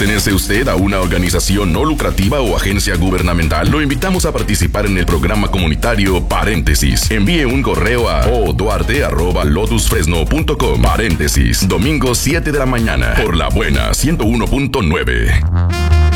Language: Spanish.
pertenece usted a una organización no lucrativa o agencia gubernamental? Lo invitamos a participar en el programa comunitario Paréntesis. Envíe un correo a oduarte@lotusfresno.com. Paréntesis, domingo 7 de la mañana, por La Buena 101.9.